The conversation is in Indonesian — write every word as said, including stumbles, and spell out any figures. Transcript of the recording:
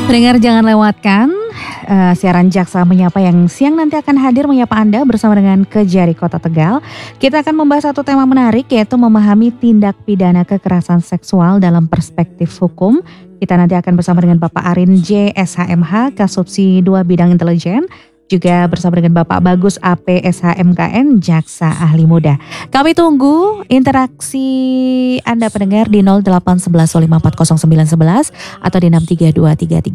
Pendengar jangan lewatkan uh, siaran Jaksa Menyapa yang siang nanti akan hadir menyapa Anda bersama dengan Kejari Kota Tegal. Kita akan membahas satu tema menarik yaitu memahami tindak pidana kekerasan seksual dalam perspektif hukum. Kita nanti akan bersama dengan Bapak Arin J S H M H, Kasubsi dua Bidang Intelijen. Juga bersama dengan Bapak Bagus A P S H M K N, Jaksa Ahli Muda. Kami tunggu interaksi Anda pendengar di nol delapan satu satu lima empat nol sembilan satu satu atau di enam tiga dua tiga tiga.